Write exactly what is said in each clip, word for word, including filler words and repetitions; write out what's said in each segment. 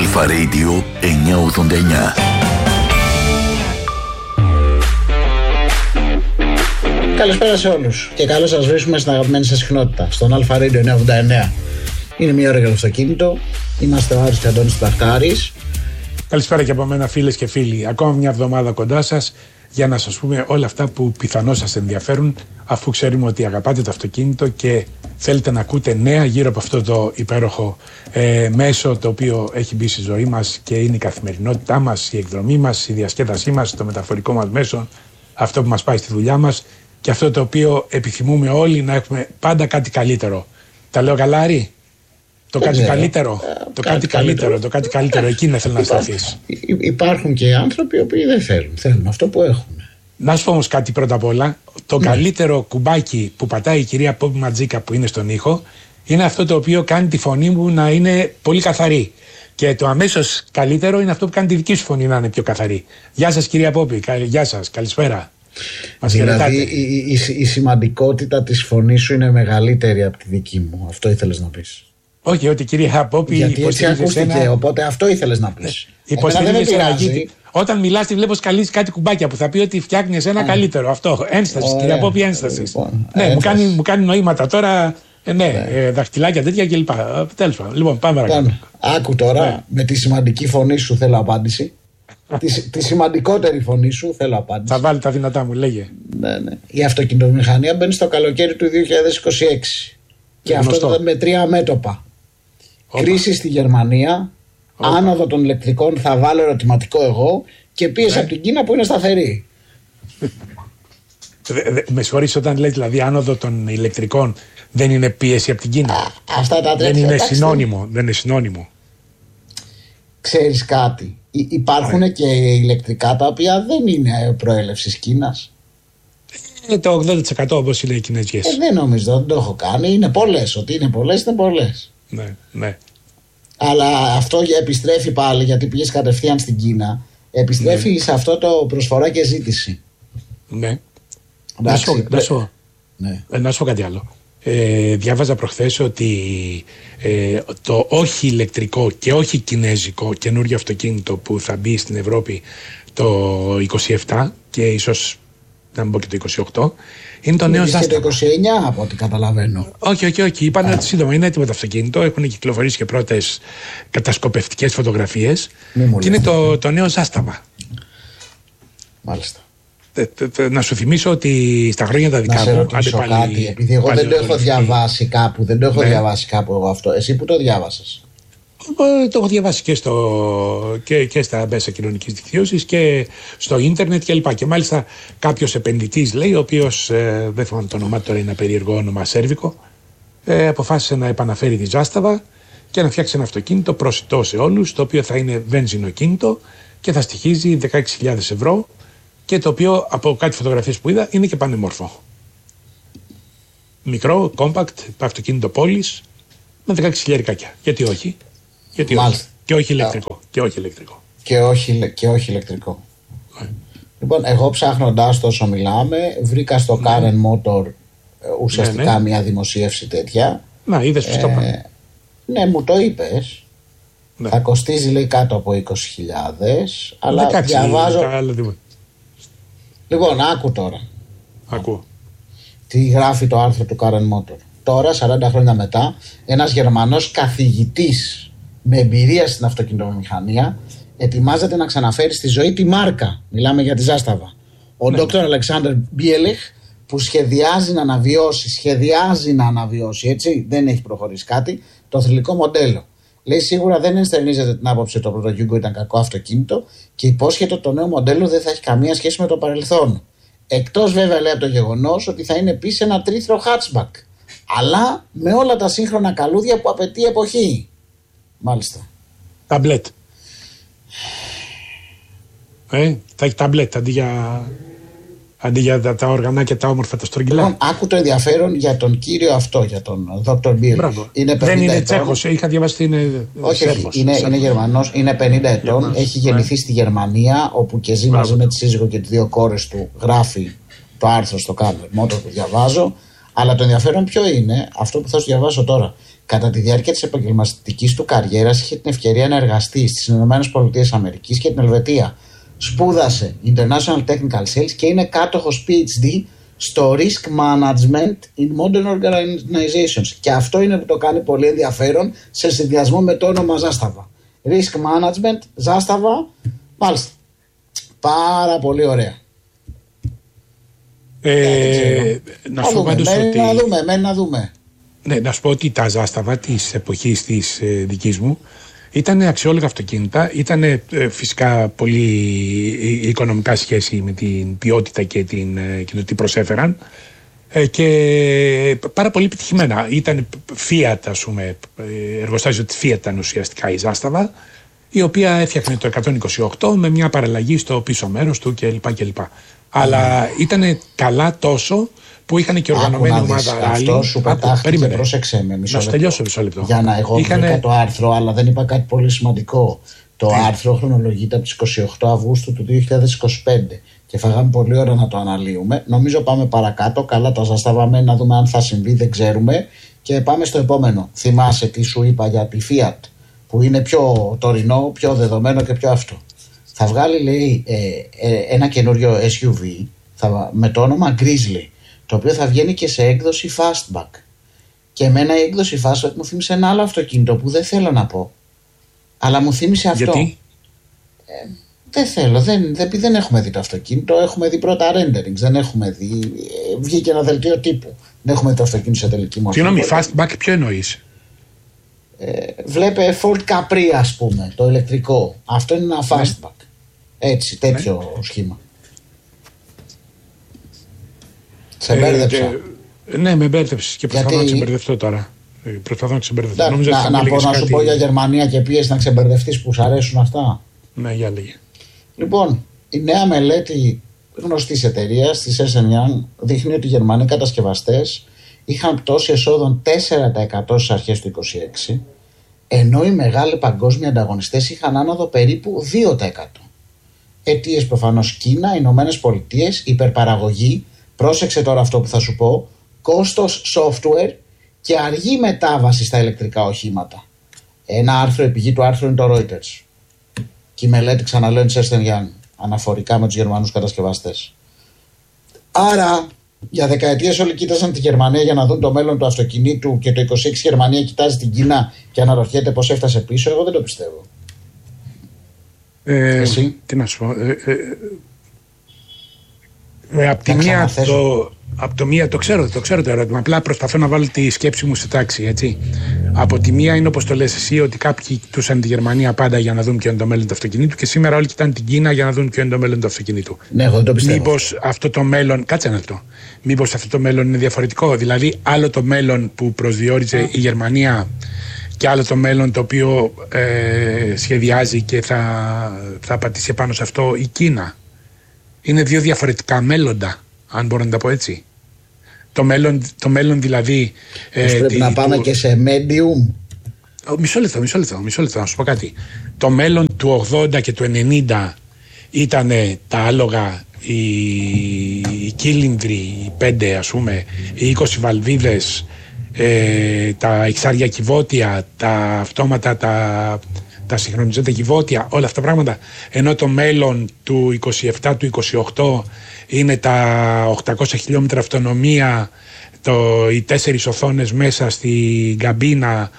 Αλφα Radio εννιακόσια ογδόντα εννιά. Καλησπέρα σε όλους και καλώς σας βρίσκουμε στην αγαπημένη σας συχνότητα, στον Αλφα Radio εννιακόσια ογδόντα εννιά. Είναι μια ώρα για το αυτοκίνητο. Είμαστε ο Άρης και Αντώνης Ταχτάρης. Καλησπέρα και από μένα, φίλες και φίλοι. Ακόμα μια εβδομάδα κοντά σας για να σας πούμε όλα αυτά που πιθανώς σας ενδιαφέρουν, αφού ξέρουμε ότι αγαπάτε το αυτοκίνητο και θέλετε να ακούτε νέα γύρω από αυτό το υπέροχο ε, μέσο το οποίο έχει μπει στη ζωή μας και είναι η καθημερινότητά μας, η εκδρομή μας, η διασκέδασή μας, το μεταφορικό μας μέσο, αυτό που μας πάει στη δουλειά μας και αυτό το οποίο επιθυμούμε όλοι να έχουμε πάντα κάτι καλύτερο. Τα λέω καλά, Άρη? Το κάτι καλύτερο, το κάτι καλύτερο, το κάτι καλύτερο, εκεί είναι θέλω να σταθείς. Υπάρχουν και άνθρωποι οι οποίοι δεν θέλουν, θέλουν αυτό που έχουν. Να σου πω όμως κάτι πρώτα απ' όλα. Το ναι. καλύτερο κουμπάκι που πατάει η κυρία Πόπη Ματζίκα που είναι στον ήχο είναι αυτό το οποίο κάνει τη φωνή μου να είναι πολύ καθαρή. Και το αμέσως καλύτερο είναι αυτό που κάνει τη δική σου φωνή να είναι πιο καθαρή. Γεια σας κυρία Πόπη, γεια σας, καλησπέρα. Μας δηλαδή η, η, η, η σημαντικότητα της φωνής σου είναι μεγαλύτερη από τη δική μου. Αυτό ήθελες να πεις? Όχι, ότι κυρία Πόπη. Γιατί έτσι ακούστηκε, ένα... οπότε αυτό ήθελες να πεις. Υποστηρίζεις ένα γήτη. Όταν μιλάς, τη βλέπω σκαλίσει κάτι κουμπάκια που θα πει ότι φτιάχνεις ένα καλύτερο. Αυτό. Ένσταση, κυρία Πόπη, ένσταση. Λοιπόν, ναι, ένσταση. Μου, κάνει, μου κάνει νοήματα τώρα. Ε, ναι, ναι. Ε, δαχτυλάκια τέτοια κλπ. Τέλος πάντων. Λοιπόν, πάμε παρακάτω. Άκου τώρα, ναι. με τη σημαντική φωνή σου θέλω απάντηση. τη, τη σημαντικότερη φωνή σου θέλω απάντηση. Θα βάλει τα δυνατά μου, λέγε. Ναι, ναι. Η αυτοκινητομηχανία μπαίνει στο καλοκαίρι του δύο χιλιάδες είκοσι έξι. Και γνωστό. Αυτό με τρία μέτωπα. Οπα. Κρίση στη Γερμανία. Οπα. Άνοδο των ηλεκτρικών, θα βάλω ερωτηματικό εγώ. Και πίεση ναι. από την Κίνα που είναι σταθερή. Με συγχωρείς, όταν λέει δηλαδή άνοδο των ηλεκτρικών, δεν είναι πίεση από την Κίνα? Α, αυτά τα δεν είναι συνώνυμο. Δεν είναι συνώνυμο. Ξέρεις κάτι? Υ- υπάρχουν ναι. και ηλεκτρικά τα οποία δεν είναι προέλευσης Κίνας. Ε, το ογδόντα τοις εκατό όπως είναι οι κινέζικες. Ε, δεν νομίζω, δεν το έχω κάνει. Είναι πολλές. Ότι είναι πολλές, είναι πολλές. Ναι, ναι. Αλλά αυτό επιστρέφει πάλι, γιατί πήγες κατευθείαν στην Κίνα. Επιστρέφει ναι. σε αυτό το προσφορά και ζήτηση. Ναι. Να σου, να, σου, ναι. να σου πω κάτι άλλο. Ε, διάβαζα προχθές ότι ε, το όχι ηλεκτρικό και όχι κινέζικο καινούριο αυτοκίνητο που θα μπει στην Ευρώπη το είκοσι επτά και ίσως να μην πω και το είκοσι οκτώ είναι το νέο Ζάσταμα. Και το είκοσι εννιά από ό,τι καταλαβαίνω. Όχι, όχι, όχι. Είπαν ότι σύντομα είναι έτοιμο το αυτοκίνητο. Έχουν κυκλοφορήσει και πρώτες κατασκοπευτικές φωτογραφίες. Και είναι το, το νέο Ζάσταμα. Μάλιστα. Να σου θυμίσω ότι στα χρόνια τα δικά μου. Να σε πάλι, κάτι, επειδή εγώ δεν το έχω διαβάσει κάπου. Δεν το έχω ναι. διαβάσει κάπου εγώ αυτό. Εσύ που το διάβασες? Το έχω διαβάσει και, στο, και, και στα μέσα κοινωνικής δικτύωσης και στο ίντερνετ κλπ. Και μάλιστα κάποιος επενδυτής, λέει, ο οποίος ε, δεν θυμάμαι το όνομά, τώρα είναι ένα περίεργο όνομα σέρβικο, ε, αποφάσισε να επαναφέρει τη Ζάσταβα και να φτιάξει ένα αυτοκίνητο προσιτό σε όλους, το οποίο θα είναι βενζινοκίνητο και θα στοιχίζει δεκαέξι χιλιάδες ευρώ και το οποίο από κάτι φωτογραφίες που είδα είναι και πανέμορφο. Μικρό, compact, αυτοκίνητο πόλης με δεκαέξι χιλιάδες. Γιατί όχι? Γιατί όχι. Και όχι ηλεκτρικό. Και όχι ηλεκτρικό. Και όχι, και όχι ηλεκτρικό. Yeah. Λοιπόν, εγώ ψάχνοντας τόσο μιλάμε, βρήκα στο yeah. Karen Motor ουσιαστικά yeah, yeah. μια δημοσίευση τέτοια. Να, είδες που ε, το πάνε. Ναι, μου το είπες. Yeah. Θα κοστίζει, λέει, κάτω από είκοσι χιλιάδες. Αλλά δεκαέξι, διαβάζω. Άλλα, λοιπόν, άκου τώρα. Ακούω. Τι γράφει το άρθρο του Karen Motor. Τώρα, σαράντα χρόνια μετά, ένας Γερμανός καθηγητής με εμπειρία στην αυτοκινητομηχανία ετοιμάζεται να ξαναφέρει στη ζωή τη μάρκα. Μιλάμε για τη Ζάσταβα. Ο ναι. Dr. Alexander Bielech, που σχεδιάζει να αναβιώσει, σχεδιάζει να αναβιώσει, έτσι, δεν έχει προχωρήσει κάτι, το θρυλικό μοντέλο. Λέει σίγουρα δεν ενστερνίζεται την άποψη ότι το πρώτο Yugo ήταν κακό αυτοκίνητο και υπόσχεται ότι το νέο μοντέλο δεν θα έχει καμία σχέση με το παρελθόν. Εκτός βέβαια, λέει, από το γεγονός ότι θα είναι επίσης ένα τρίθρο hatchback. Αλλά με όλα τα σύγχρονα καλούδια που απαιτεί η εποχή. Μάλιστα. Ταμπλέτ. Ε, θα έχει ταμπλέτ αντί για, αντί για τα, τα οργανά και τα όμορφα τα στρογγυλά. Λοιπόν, άκου το ενδιαφέρον για τον κύριο αυτό, για τον δόκτωρ Bielech. Δεν είναι Τσέχος, είχα διαβάσει είναι όχι, Σέρβος. Είναι, είναι Γερμανός, είναι πενήντα ετών, Γερμανός. Έχει γεννηθεί ναι. στη Γερμανία, όπου και ζει Μπράβο. μαζί με τη σύζυγο και τις δύο κόρες του, γράφει το άρθρο στο Karen Motor που διαβάζω. Αλλά το ενδιαφέρον ποιο είναι, αυτό που θα σου διαβάσω τώρα. Κατά τη διάρκεια της επαγγελματικής του καριέρας είχε την ευκαιρία να εργαστεί στις ΗΠΑ και την Ελβετία. Σπούδασε International Technical Sales και είναι κάτοχος πι έιτς ντι στο Risk Management in Modern Organizations. Και αυτό είναι που το κάνει πολύ ενδιαφέρον σε συνδυασμό με το όνομα Ζάσταβα. Risk Management, Ζάσταβα, μάλιστα. Πάρα πολύ ωραία. Ε, να σου πω πάντως ότι... Να δούμε, μένει να δούμε. Ναι, να σου πω ότι τα Ζάσταβα της εποχής της ε, δικής μου ήταν αξιόλογα αυτοκίνητα, ήταν ε, φυσικά πολύ οικονομικά σχέση με την ποιότητα και, την, ε, και το τι προσέφεραν ε, και πάρα πολύ επιτυχημένα. Ήταν Fiat, ας πούμε, εργοστάσιο της Fiat ήταν ουσιαστικά η Ζάσταβα, η οποία έφτιαχνε το εκατόν είκοσι οκτώ με μια παραλλαγή στο πίσω μέρος του κλπ. κλπ. Αλλά mm. ήταν καλά τόσο που είχαν και οργανωμένη ομάδα ράλι. Αυτό σου πετάχτηκε, πρόσεξε με μισό λεπτό. Να σου τελειώσω μισό λεπτό. Για να εγώ είχαν... βρήκα το άρθρο, αλλά δεν είπα κάτι πολύ σημαντικό. Το mm. άρθρο χρονολογείται από τις είκοσι οκτώ Αυγούστου του δύο χιλιάδες είκοσι πέντε και θα είχαμε πολλή ώρα να το αναλύουμε. Νομίζω πάμε παρακάτω. Καλά, τα ζαστάβαμε να δούμε αν θα συμβεί, δεν ξέρουμε. Και πάμε στο επόμενο. Θυμάσαι τι σου είπα για τη Fiat, που είναι πιο τωρινό, πιο δεδομένο και πιο αυτό. Θα βγάλει, λέει, ε, ε, ένα καινούριο ες γιου βι θα, με το όνομα Grizzly, το οποίο θα βγαίνει και σε έκδοση Fastback. Και εμένα η έκδοση Fastback μου θύμισε ένα άλλο αυτοκίνητο που δεν θέλω να πω. Αλλά μου θύμισε αυτό. Γιατί? Ε, δεν θέλω, δεν, δεν, δεν έχουμε δει το αυτοκίνητο, έχουμε δει πρώτα renderings, δεν έχουμε δει, ε, βγήκε ένα δελτίο τύπου. Δεν έχουμε δει το αυτοκίνητο σε τελική μορφή. Συγγνώμη, Fastback ποιο εννοείς? Ε, βλέπε Ford Capri, ας πούμε, το ηλεκτρικό. Αυτό είναι ένα Fastback. Έτσι, τέτοιο ναι. σχήμα. Σε μπέρδεψα. Ε, ε, ναι, με μπέρδεψες και προσπαθώ Γιατί... να ξεμπερδευτώ τώρα. Ε, προσπαθώ να ξεμπερδευτώ. Να, να, να, πω, να κάτι... σου πω για Γερμανία και πίεση να ξεμπερδευτείς που σου αρέσουν αυτά. Ναι, για λέγε. Λοιπόν, η νέα μελέτη γνωστής εταιρείας της Ernst and Young δείχνει ότι οι Γερμανοί κατασκευαστές είχαν πτώση εσόδων τέσσερα τοις εκατό στις αρχές του είκοσι έξι, ενώ οι μεγάλοι παγκόσμιοι ανταγωνιστές είχαν άνοδο περίπου δύο τοις εκατό. Αιτίες προφανώς Κίνα, Ηνωμένες Πολιτείες, υπερπαραγωγή, πρόσεξε τώρα αυτό που θα σου πω, κόστος software και αργή μετάβαση στα ηλεκτρικά οχήματα. Ένα άρθρο, η πηγή του άρθρου είναι το Reuters. Και η μελέτη, ξαναλέω, είναι της Ernst and Young, αναφορικά με τους Γερμανούς κατασκευαστές. Άρα, για δεκαετίες όλοι κοίταζαν τη Γερμανία για να δουν το μέλλον του αυτοκινήτου και το είκοσι έξι η Γερμανία κοιτάζει την Κίνα και αναρωτιέται πώς έφτασε πίσω. Εγώ δεν το πιστεύω. Ε, Εσύ? Τι να σου πω. Ε, ε, ε, απ' τη μία το, απ' το μία το ξέρω, το ξέρω το ερώτημα. Απλά προσπαθώ να βάλω τη σκέψη μου σε τάξη, έτσι. Από τη μία είναι όπως το λες εσύ, ότι κάποιοι κοιτούσαν τη Γερμανία πάντα για να δουν ποιο είναι το μέλλον του αυτοκινήτου και σήμερα όλοι κοιτάνε την Κίνα για να δουν ποιο είναι το μέλλον του αυτοκινήτου. Ναι, εγώ δεν το πιστεύω. Μήπως αυτό το μέλλον. Κάτσε ένα λεπτό. Μήπως αυτό το μέλλον είναι διαφορετικό. Δηλαδή, άλλο το μέλλον που προσδιορίζε η Γερμανία και άλλο το μέλλον το οποίο ε, σχεδιάζει και θα, θα πατήσει πάνω σε αυτό η Κίνα. Είναι δύο διαφορετικά μέλλοντα, αν μπορώ να τα πω έτσι. Το μέλλον, το μέλλον δηλαδή... Ε, πρέπει τη, να πάμε του... και σε medium. Μισό λεπτό, μισό λεπτό, μισό λεπτό, να σου πω κάτι. Το μέλλον του ογδόντα και του ενενήντα ήταν τα άλογα, οι, οι κύλινδροι, οι πέντε ας πούμε, οι είκοσι βαλβίδες, ε, τα εξάρια κυβότια, τα αυτόματα, τα, τα συγχρονιζόμενα κυβότια, όλα αυτά τα πράγματα. Ενώ το μέλλον του είκοσι επτά, του είκοσι οκτώ είναι τα οκτακόσια χιλιόμετρα αυτονομία, το, οι τέσσερις οθόνες μέσα στην καμπίνα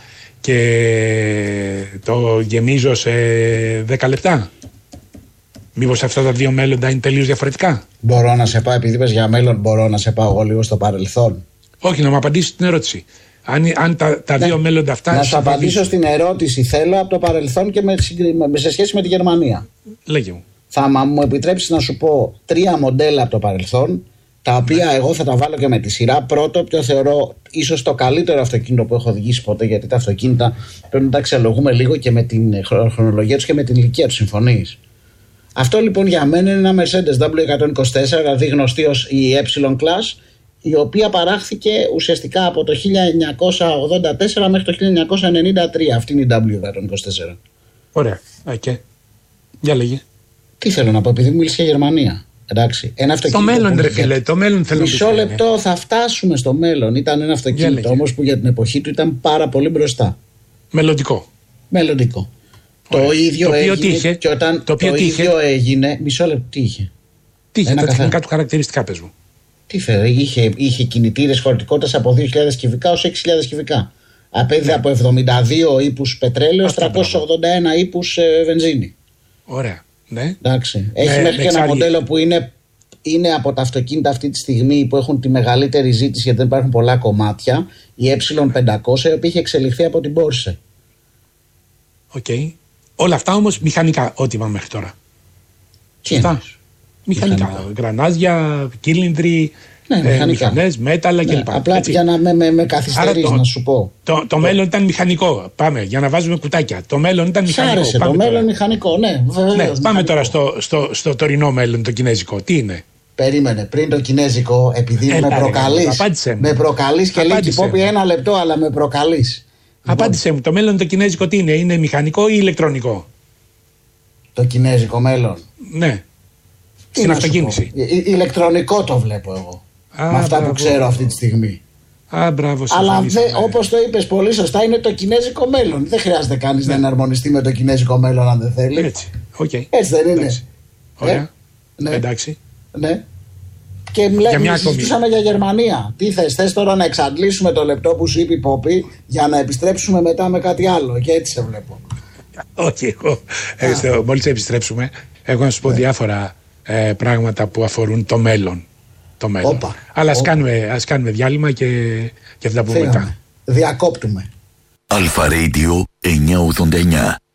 και το γεμίζω σε δέκα λεπτά. Μήπως αυτά τα δύο μέλλοντα είναι τελείως διαφορετικά? Μπορώ να σε πάω, επειδή είπες για μέλλον, μπορώ να σε πάω εγώ λίγο στο παρελθόν? Όχι, να μου απαντήσεις την ερώτηση. Αν, αν τα, τα ναι. δύο μέλλοντα αυτά... Να σου απαντήσω στην ερώτηση, θέλω από το παρελθόν και με, με, σε σχέση με τη Γερμανία. Λέγε μου. Θα μου επιτρέψεις να σου πω τρία μοντέλα από το παρελθόν, τα οποία ναι. εγώ θα τα βάλω και με τη σειρά. Πρώτο, ποιο θεωρώ ίσως το καλύτερο αυτοκίνητο που έχω οδηγήσει ποτέ, γιατί τα αυτοκίνητα πρέπει να τα αξιολογούμε λίγο και με την χρονολογία τους και με την ηλικία τους, συμφωνείς? Αυτό λοιπόν για μένα είναι ένα Mercedes ντάμπλιου εκατόν είκοσι τέσσερα, δηλαδή γνωστή ως η E-Class, η οποία παράχθηκε ουσιαστικά από το χίλια εννιακόσια ογδόντα τέσσερα μέχρι το χίλια εννιακόσια ενενήντα τρία. Αυτή είναι η ντάμπλιου εκατόν είκοσι τέσσερα. Ωραία. Okay. Για λέγε. Τι θέλω να πω, επειδή μου μίλησε για Γερμανία. Εντάξει, ένα αυτοκίνητο. Το μέλλον, που, ρε φίλε, το μέλλον θέλω να πει. Μισό λεπτό, θα φτάσουμε στο μέλλον. Ήταν ένα αυτοκίνητο όμως που για την εποχή του ήταν πάρα πολύ μπροστά. Μελλοντικό. Μελλοντικό. Ωραία. Το ίδιο το οποίο έγινε. Είχε, και όταν το, το ίδιο έγινε. Μισό λεπτό, τι είχε. Τι είχε, τα τεχνικά του χαρακτηριστικά, πες μου. Τι φέρε, είχε, είχε κινητήρες χωρητικότητας από δύο χιλιάδες κυβικά ως έξι χιλιάδες κυβικά. Απέδιδε ναι. από εβδομήντα δύο ύπους πετρέλαιο ως τριακόσιους ογδόντα ένα ύπους ε, βενζίνη. Ωραία. Ναι. Εντάξει. Έχει ναι, μέχρι ναι, και ένα εξάλλη. μοντέλο που είναι, είναι από τα αυτοκίνητα αυτή τη στιγμή που έχουν τη μεγαλύτερη ζήτηση γιατί δεν υπάρχουν πολλά κομμάτια. Η ε πεντακόσια, η οποία είχε εξελιχθεί από την Porsche. Οκ. Okay. Όλα αυτά όμως μηχανικά, ό,τι είπαμε μέχρι τώρα. Τι Σωστά. Μηχανικά. μηχανικά. Γρανάζια, κύλινδροι, ναι, ε, μηχανές, μέταλλα ναι, κλπ. Απλά έτσι. Για να με, με, με καθυστερείς να σου πω. Το, το, το μέλλον ήταν μηχανικό. Πάμε, για να βάζουμε κουτάκια. Το μέλλον ήταν μηχανικό. Άρεσε, πάμε το τώρα. μέλλον μηχανικό, ναι. Βεβαίως, ναι μηχανικό. Πάμε τώρα στο, στο, στο τωρινό μέλλον, το κινέζικο. Τι είναι. Περίμενε, πριν το κινέζικο, επειδή ε, με προκαλείς. Με προκαλείς και λέει Πόπη ένα λεπτό, αλλά με προκαλείς. Απάντησε λοιπόν. μου, το μέλλον το κινέζικο τι είναι, είναι μηχανικό ή ηλεκτρονικό? Το κινέζικο μέλλον. Ναι. Τι στην αυτοκίνηση. Ι- ηλεκτρονικό το βλέπω εγώ. Α, με αυτά μπράβο. Που ξέρω αυτή τη στιγμή. Α, μπράβο. Αλλά δε, όπως το είπες πολύ σωστά, είναι το κινέζικο μέλλον. Δεν χρειάζεται κανείς ναι. να εναρμονιστεί με το κινέζικο μέλλον αν δεν θέλει. Έτσι. Okay. Έτσι δεν είναι. Εντάξει. Ωραία. Ε? Ναι. Εντάξει. Ναι. Και μιλάμε, συζητούσαμε για Γερμανία. Τι θες, θες τώρα να εξαντλήσουμε το λεπτό που σου είπε η Πόπη για να επιστρέψουμε μετά με κάτι άλλο. Και έτσι σε βλέπω. Όχι, εγώ. Ε, μόλις επιστρέψουμε, έχω να σου πω ναι. διάφορα ε, πράγματα που αφορούν το μέλλον. Το μέλλον. Όπα, Αλλά ας όπα. κάνουμε, ας κάνουμε διάλειμμα και, και θα τα πούμε μετά. Διακόπτουμε. Αλφα Radio εννιακόσια ογδόντα εννιά.